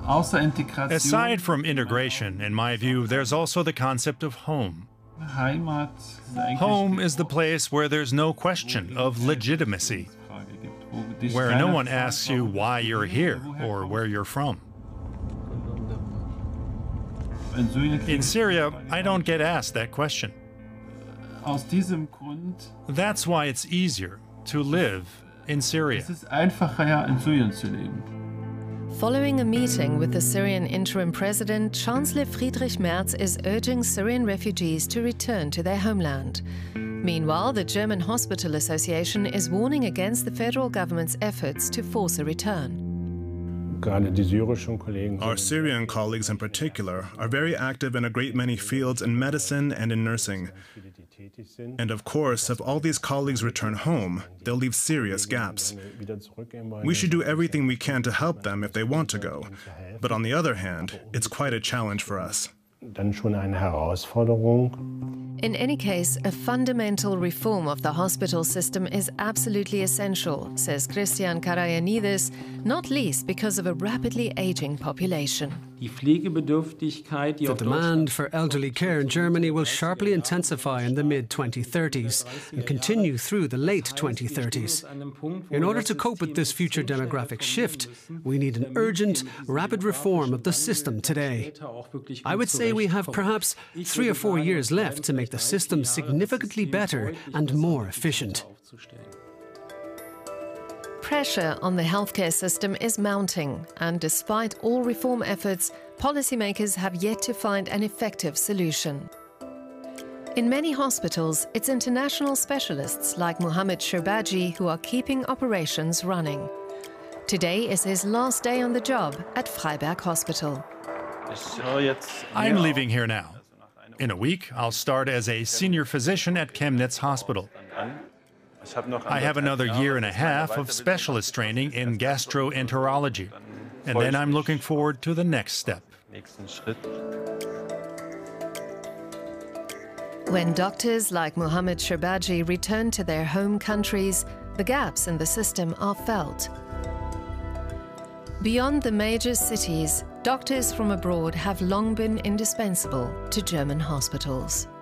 Aside from integration, in my view, there's also the concept of home. Home is the place where there's no question of legitimacy, where no one asks you why you're here or where you're from. In Syria, I don't get asked that question. That's why it's easier to live in Syria. Following a meeting with the Syrian interim president, Chancellor Friedrich Merz is urging Syrian refugees to return to their homeland. Meanwhile, the German Hospital Association is warning against the federal government's efforts to force a return. Our Syrian colleagues in particular are very active in a great many fields in medicine and in nursing. And of course, if all these colleagues return home, they'll leave serious gaps. We should do everything we can to help them if they want to go. But on the other hand, it's quite a challenge for us. In any case, a fundamental reform of the hospital system is absolutely essential, says Christian Karayanidis, not least because of a rapidly aging population. The demand for elderly care in Germany will sharply intensify in the mid-2030s and continue through the late 2030s. In order to cope with this future demographic shift, we need an urgent, rapid reform of the system today. I would say we have perhaps 3 or 4 years left to make the system significantly better and more efficient. Pressure on the healthcare system is mounting, and despite all reform efforts, policymakers have yet to find an effective solution. In many hospitals, it's international specialists like Mohammed Shirbaji who are keeping operations running. Today is his last day on the job at Freiberg Hospital. I'm leaving here now. In a week, I'll start as a senior physician at Chemnitz Hospital. I have another year and a half of specialist training in gastroenterology, and then I'm looking forward to the next step. When doctors like Mohammed Shirbaji return to their home countries, the gaps in the system are felt. Beyond the major cities, doctors from abroad have long been indispensable to German hospitals.